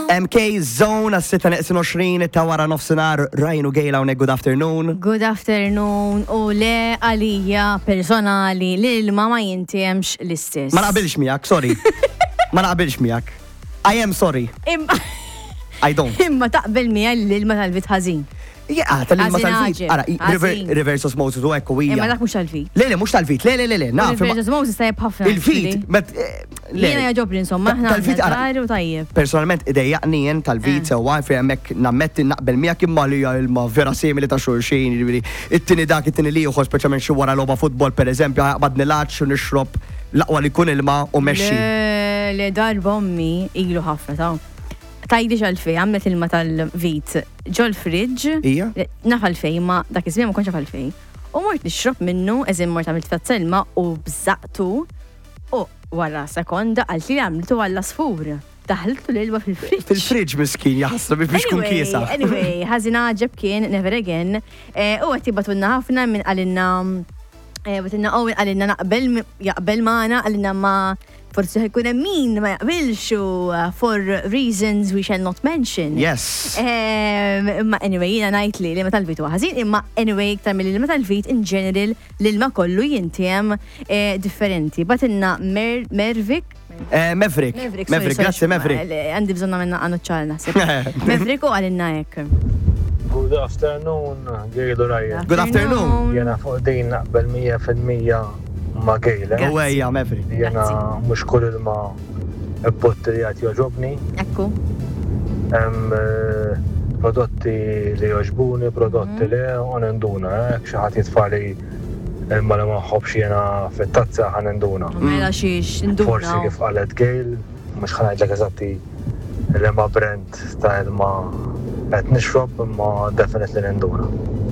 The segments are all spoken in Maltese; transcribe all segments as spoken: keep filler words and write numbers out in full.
M K Zone għas-sitta neqsin għoxrin ta' wara nofsinhar Ryan u Gejla hawnhekk good afternoon. Good afternoon u le għalija personali li l-ma ma jintiemx l-istess. Ma naqbilx miegħek, sorry. Ma naqbilx miegħek. I am sorry. Imma I don't. imma taqbel mija li l-ma tal-vit ħażin. Ja, tal-ilma Ħażin tal-vit. ħaġeb, Ara, ħażin. reverse osmosis u ekku hija. Imma dak mhux tal-vit. Le, le, mhux tal-vit. Le, le, le, le. naf, imma- Reverse osmosis tajjeb ħafna. Il-fit, met eh, le. Jiena jaġobni insomma, Ta- ħna tal-fit, ara. għandna u tajjeb. Personalment idejjaqni jien tal-vit sewa fi hemmhekk nammetti naqbel miegħek imma li hija ilma vera simili ta' xulxin, jiġifieri it-tieni dak it-tieni li ieħor speċjalment xi wara logħba futbol pereżempju aqbad nilaċ u nixrob l-aqwa li jkun ilma u mexxi. Le, le darba ommi ilu ħafna ta' tajdi ġal-fej, għamlet ilma tal-vit ġol fridġ. Ija? Naf għal-fej, ma dak iżmien ma konċa għal-fej. U mort nixrob minnu, eżin mort għamilt fazza ilma u bżaqtu. U wara sekonda għalt li għamlitu għall-asfur. Daħltu l-ilma fil-fridġ. Fil-fridġ miskin jaħsra biex kun kiesa. Anyway, ħazina ġeb kien, never again. U għati batunna ħafna minn għalinna, batunna Owen għalinna naqbel, jaqbel maħna għalinna ma forsi ħekuna min ma jaqbilx u for reasons we shall not mention. Yes. Imma anyway, jina najt li li ma tal-vit ħażin, imma anyway, iktar mill li ma tal-vit in general li l-ma kollu jintiem differenti. Batinna Mervik, Eh, Maverick. Maverick, Maverick, sorry, grazie sorry, Maverick. ma- Għandi bżonna minna għannu ċalna. Maverick u għalinna jek. Good afternoon, Gejlu Ryan. Good afternoon. Jena fuq din naqbel mija fil-mija ma' Gejla. U għajja, Maverick. Jena mux kull ilma bottirijat joġobni. Ekku. Hemm eh, prodotti li joġbuni, prodotti li għanenduna. Xaħat jitfali ilma li maħħobx jena fit-tazza għanenduna. Mela xiex, nduna. Forsi kif qalet Gejl, mux ħanajdlek eżatti l-ilma brand ta' ilma qed nixrob imma definitely nenduna.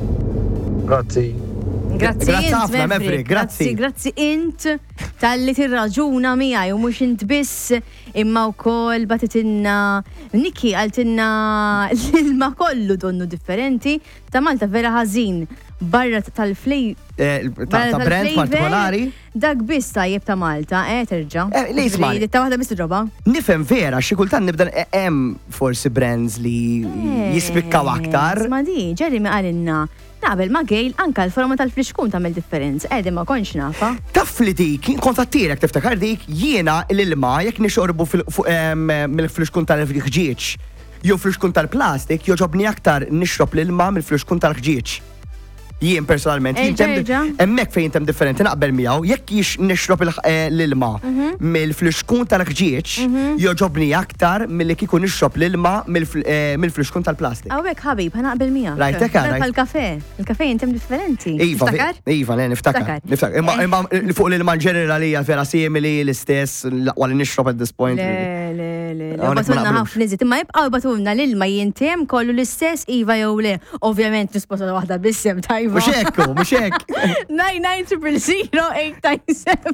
Grazzi. Grazzi Grazzi int, ħafna, Maverick. Maverick, grazzi. Grazzi int tal-li tirraġuna miegħi u mhux int biss imma wkoll batitinna Niki għaltinna l-ilma kollu donnu differenti ta' Malta vera ħażin barra tal-flej Eh, Ta' ta' brand partikolari. dak biss tajjeb ta' Malta, eh terġa'. Eh, li ismani. Li ta' waħda biss tidroba. Nifhem vera, xi kultant nibda eh, hemm forsi brands li jispikkaw aktar. Ma di, Jeremy għalinna. Naqbel ma' Gejl anka l-forma tal-fliexkun tagħmel differenza. Edi ma konx nafa. Taf li dik, kontattirek tiftakar dik, jiena l-ilma jekk nixorbu mill-fliexkun tal-ħġieġ jew fliexkun tal-plastik, joġobni aktar nixrob l-ilma mill-fliexkun tal-ħġieġ. Jien personalment, Ej, jien ġerġa. emmek fejn tem differenti naqbel miegħu, jekk jiex nixrob il- eh, l-ilma mill-fliexkun tal-ħġieġ, joġobni aktar milli kieku nixrob l-ilma mill-fl- eh, mill-fliexkun tal-plastik. Għawek, ħabib, ħanaqbel mija. Rajt, eka, rajt. Għal-kafe. Il-kafe jintem differenti. Iva, Tiftakar? Iva, ne, niftakar. Niftakar. Niftakar. Imma Eh. imma li fuq l-ilma ġenerali hija vera simili l-istess, l-aqwa li nixrob at this point. Le, le, le. Hawnhekk ma Batunna naqblux. ħafna iżid. Imma jibqaw batunna l-ilma jintem kollu l-istess Iva jew le. Ovvjament nisposa waħda bissem tajba. Mux ekku, mux ek. nine nine triple zero eight nine seven.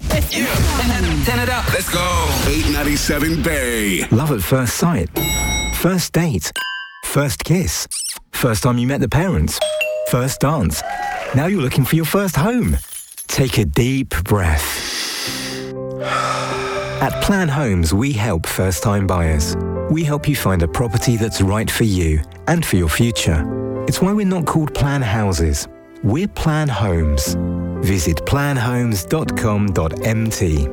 Turn it up. Let's go. eight ninety-seven Bay. Love at first sight. First date. First kiss. First time you met the parents. First dance. Now you're looking for your first home. Take a deep breath. At Plan Homes, we help first-time buyers. We help you find a property that's right for you and for your future. It's why we're not called Plan Houses. We're Plan Homes. Visit plan homes dot com dot m t.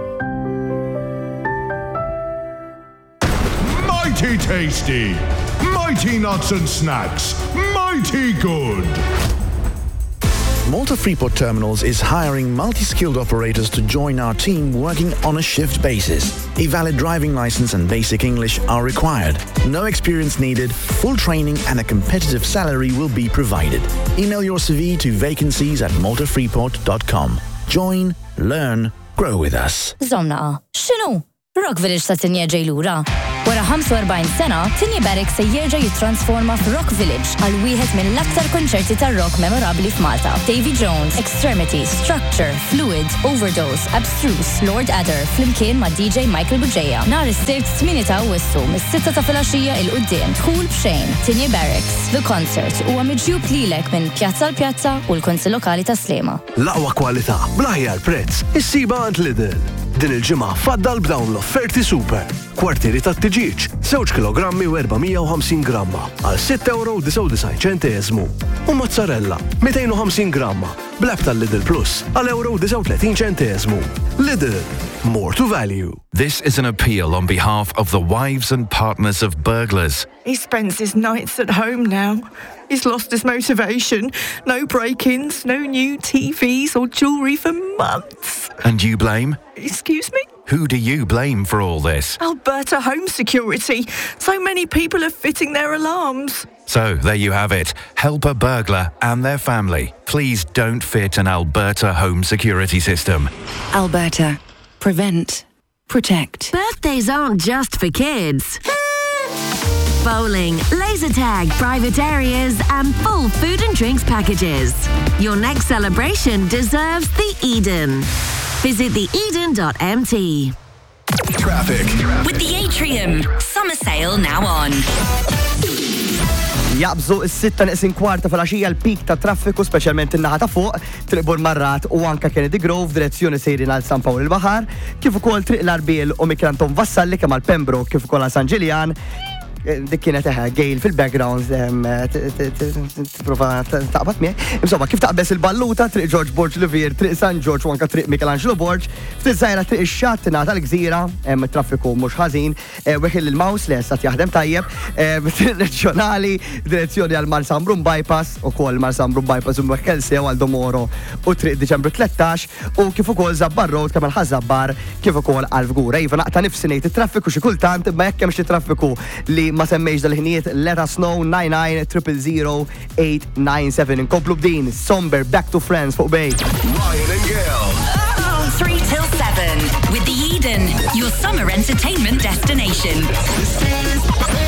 Mighty tasty, mighty nuts and snacks, mighty good. Malta Freeport Terminals is hiring multi-skilled operators to join our team working on a shift basis. A valid driving license and basic English are required. No experience needed, full training and a competitive salary will be provided. Email your C V to vacancies at malta freeport dot com. Join, learn, grow with us. Zomna, xinu? Rock Village ta' Tinja ġejlura. Wara ħamsa u erbgħin sena, Tinja Barracks se jerġa' jittransforma f'Rock Village għal wieħed mill-aktar konċerti tar-rock memorabbli f'Malta. Davy Jones, Extremity, Structure, Fluid, Overdose, Abstruse, Lord Adder, flimkien ma' D J Michael Buġeja. Nhar is-sibt tmien ta' Awwissu mis-sitta ta' filgħaxija il quddiem dħul b'xejn. Tinja Barracks, The Concert huwa miġjub lilek minn pjazza l pjazza u l-Kunsill Lokali ta' Slema. L-aqwa kwalità, bl-aħjar prezz, issiba għand Lidl. Din il-ġimgħa faddal b'dawn l-offerti super. Kwartieri tat-tiġiġ, żewġ kilogrammi u erbamija u ħamsin gramma għal sitt euro u disgħu disgħin ċenteżmu. U mozzarella mejtejn u ħamsin gramma bl-app tal-Lidl Plus għal euro u disgħu tletin ċenteżmu. Lidl, more to value. This is an appeal on behalf of the wives and partners of burglars. He spends his nights at home now. He's lost his motivation. No break-ins, no new T Vs or jewellery for months. And you blame? Excuse me? Who do you blame for all this? Alberta Home Security. So many people are fitting their alarms. So, there you have it. Help a burglar and their family. Please don't fit an Alberta Home Security system. Alberta. Prevent. Protect. Birthdays aren't just for kids. Bowling, laser tag, private areas, and full food and drinks packages. Your next celebration deserves the Eden. Visit the eden dot m t. Traffic. With the Atrium. Summer sale now on. Jabżu is-sitta neqsin kwarta fil-għaxija l-pik ta' traffiku, speċjalment in-naħa ta' fuq, triq Burmarrat u anka Kennedy Grove direzzjoni sejrin għal San Pawl il-Baħar, kif ukoll triq l-Arbil u Mikranton Vassalli kemm għal Pembroke kif ukoll għal San Ġiljan. Dik kienet eħe, Gail fil-background t-prova taqbat miegħek. Insomma, kif taqbes il-balluta, triq George Borg Livier, triq San George u anka triq Michelangelo Borg, ftit żgħira triq ix-xatt nagħta l-gżira, hemm traffiku mhux ħażin, weħil il-Maws li issa jaħdem tajjeb, triq reġjonali, direzzjoni għal Marsambrum Bypass, ukoll Marsambrum Bypass u Mekkelsew għal Domoro u triq Diċembru tlettax u kif ukoll Zabbar Road kemm ħażabbar kif ukoll għal Fgura. Iva naqta' nifsi ngħid it-traffiku xi kultant ma jekk hemm xi traffiku li ma semmejx dal-ħiniet, let us know nine nine zero zero eight nine seven. Inkomplu b'din, Somber, Back to Friends fuq Bej. Ryan and Gail. Oh, three till seven with the Eden, your summer entertainment destination.